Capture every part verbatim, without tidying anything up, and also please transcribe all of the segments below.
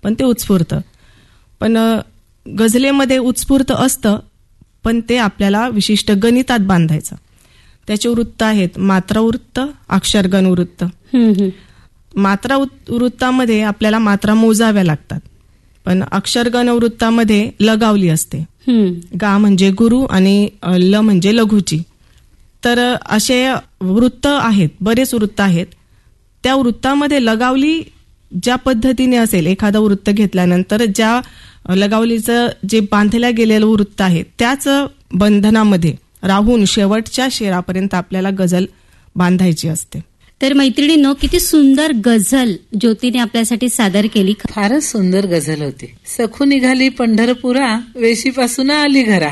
पण ते उत्स्फूर्त. पण गझलेमध्ये उत्स्फूर्त असतं, पण ते आपल्याला विशिष्ट गणितात बांधायचं. त्याचे वृत्त आहेत मात्रा वृत्त, अक्षरगण वृत्त. मात्रा वृत्तामध्ये आपल्याला मात्रा मोजाव्या लागतात, पण अक्षरगण वृत्तामध्ये लगावली असते. गा म्हणजे गुरु आणि ल म्हणजे लघुची. तर असे वृत्त आहेत, बरेच वृत्त आहेत. त्या वृत्तामध्ये लगावली ज्या पद्धतीने असेल, एखादं वृत्त घेतल्यानंतर ज्या लगावलीचं जे बांधल्या गेलेलं वृत्त आहे त्याच बंधनामध्ये राहून शेवटच्या शेरापर्यंत आपल्याला गझल बांधायची असते. तर मैत्रिणींनो, किती सुंदर गझल ज्योतीने आपल्यासाठी सादर केली. फारच सुंदर गझल होती. सखू निघाली पंढरपुरा, वेशीपासून आली घरा.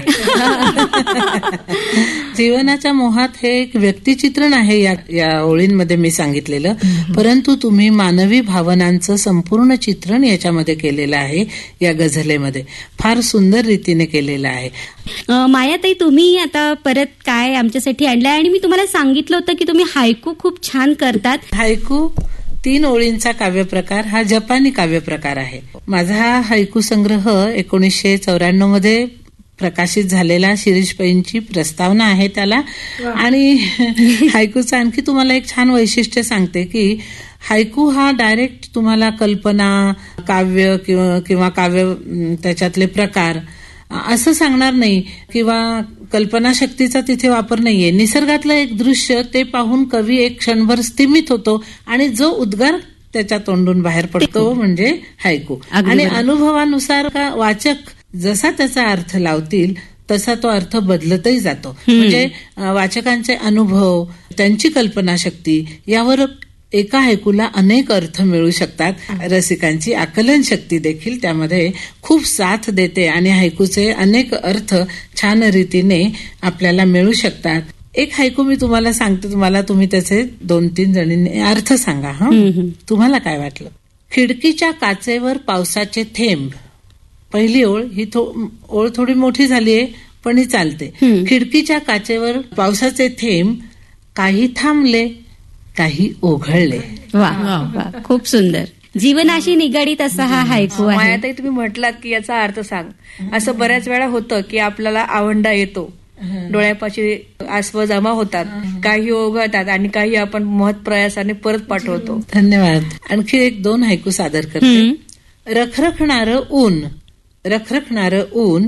जीवनाच्या मोहात हे एक व्यक्तिचित्रण आहे या, या ओळींमध्ये मी सांगितलेलं, परंतु तुम्ही मानवी भावनांचं संपूर्ण चित्रण याच्यामध्ये केलेलं आहे. या गझलेमध्ये फार सुंदर रीतीने केलेलं आहे. मायाताई, तुम्ही आता परत काय आमच्यासाठी आणलंय, आणि मी तुम्हाला सांगितलं होतं की तुम्ही हायकू खूप छान करतात. हायकू तीन ओळींचा काव्यप्रकार हा जपानी काव्यप्रकार आहे. माझा हा हायकू संग्रह एकोणीसशे चौऱ्याण्णव मध्ये प्रकाशित झालेला शिरीष पैंची प्रस्तावना आहे त्याला. आणि हायकूचं आणखी तुम्हाला एक छान वैशिष्ट्य सांगते की हायकू हा डायरेक्ट तुम्हाला कल्पना, काव्य किंवा किंवा काव्य त्याच्यातले प्रकार असं सांगणार नाही, किंवा कल्पनाशक्तीचा तिथे वापर नाहीये. निसर्गातलं एक दृश्य ते पाहून कवी एक क्षणभर स्थिमित होतो आणि जो उद्गार त्याच्या तोंडून बाहेर पडतो म्हणजे हायकू. आणि अनुभवानुसार का वाचक जसा त्याचा अर्थ लावतील तसा तो अर्थ बदलतही जातो. म्हणजे वाचकांचे अनुभव, त्यांची कल्पनाशक्ती यावर एका हायकूला अनेक अर्थ मिळू शकतात. रसिकांची आकलन शक्ती देखील त्यामध्ये खूप साथ देते आणि हायकूचे अनेक अर्थ छान रीतीने आपल्याला मिळू शकतात. एक हायकू मी तुम्हाला सांगते, तुम्हाला तुम्ही त्याचे दोन तीन जणींनी अर्थ सांगा. हा, तुम्हाला काय वाटलं? खिडकीच्या काचेवर पावसाचे थेंब. पहिली ओळ ही थो, ओळ थोडी मोठी झालीये पण ही चालते. खिडकीच्या काचेवर पावसाचे थेंब, काही थांबले काही ओघळले. वा वा, खूप सुंदर. जीवनाशी निगडीत असा हा हायकू आहे. मायाताई, तुम्ही म्हटलात की याचा अर्थ सांग. असं बऱ्याच वेळा होतं की आपल्याला आवंडा येतो, डोळ्यापाशी आसव जमा होतात, काही ओघळतात आणि काही आपण महत् प्रयासाने परत पाठवतो. धन्यवाद. आणखी एक दोन हायकू सादर करते. रखरखणारं ऊन, रखरखणारं ऊन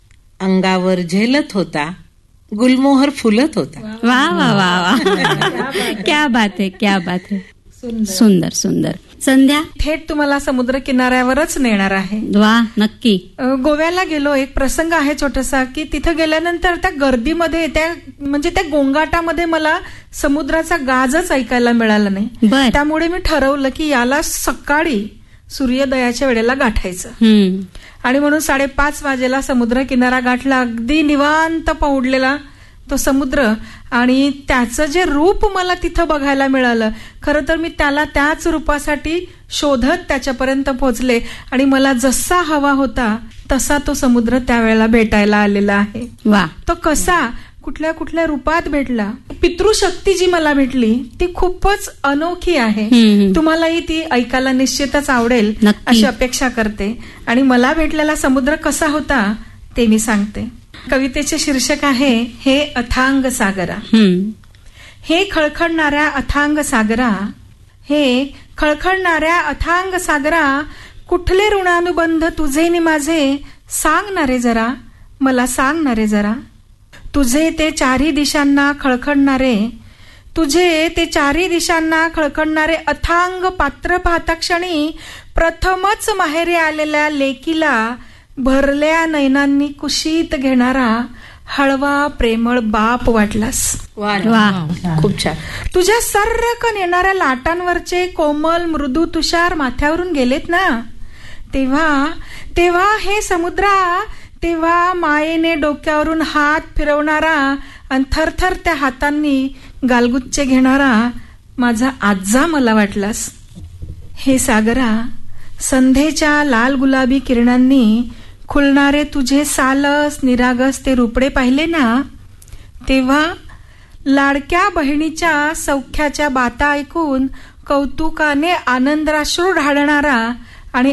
अंगावर झेलत होता, गुलमोहर फुलत होता. वा वा वा वा, क्या बात है, क्या बात है. सुंदर सुंदर. संध्या, थेट तुम्हाला समुद्र किनाऱ्यावरच नेणार आहे. वा, नक्की. गोव्याला गेलो, एक प्रसंग आहे छोटासा की तिथं गेल्यानंतर त्या गर्दीमध्ये, त्या म्हणजे त्या गोंगाटामध्ये मला समुद्राचा गाजच ऐकायला मिळाला नाही. त्यामुळे मी ठरवलं की याला सकाळी सूर्योदयाच्या वेळेला गाठायचं. आणि म्हणून साडेपाच वाजेला समुद्र किनारा गाठला. अगदी निवांत पौडलेला तो समुद्र आणि त्याचं जे रूप मला तिथं बघायला मिळालं. खरं तर मी त्याला त्याच रूपासाठी शोधत त्याच्यापर्यंत पोहोचले आणि मला जसा हवा होता तसा तो समुद्र त्यावेळेला भेटायला आलेला आहे. वा. तो कसा, कुठल्या कुठल्या रूपात भेटला. पितृशक्ती जी मला भेटली ती खूपच अनोखी आहे. तुम्हालाही ती ऐकायला निश्चितच आवडेल अशी अपेक्षा करते. आणि मला भेटलेला समुद्र कसा होता ते मी सांगते. कवितेचे शीर्षक आहे हे अथांग सागरा. हे खळखळणाऱ्या अथांग सागरा, हे खळखळणाऱ्या अथांग सागरा, कुठले ऋणानुबंध तुझे नि माझे, सांगणारे जरा मला, सांगणारे जरा. तुझे ते चारी दिशांना खळखळणारे, तुझे ते चारी दिशांना खळखळणारे अथांग पात्र पाहता क्षणी प्रथमच माहेरी आलेल्या लेकीला भरल्या नयनांनी कुशीत घेणारा हळवा प्रेमळ बाप वाटलास. वा, खूप छान. तुझ्या सर्रकन येणाऱ्या लाटांवरचे कोमल मृदू तुषार माथ्यावरून गेलेत ना, तेव्हा तेव्हा हे समुद्रा, तेव्हा मायेने डोक्यावरून हात फिरवणारा आणि थरथर त्या हातांनी गालगुच्चे घेणारा माझा आज्जा मला वाटलास. हे सागरा, संध्येच्या लाल गुलाबी किरणांनी खुलणारे तुझे सालस निरागस ते रुपडे पाहिले ना, तेव्हा लाडक्या बहिणीच्या सौख्याच्या बाता ऐकून कौतुकाने आनंदाश्रू ढाळणारा